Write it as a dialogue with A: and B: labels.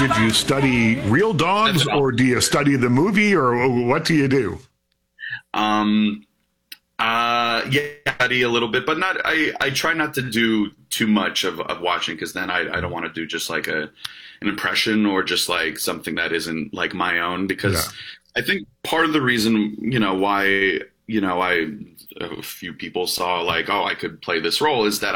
A: did you study real dogs, or do you study the movie, or what do you do?
B: Yeah, study a little bit, but not. I try not to do too much of watching, because then I don't want to do just like an impression, or just like something that isn't like my own. Because
A: Yeah.
B: I think part of the reason, why, a few people saw like, oh, I could play this role, is that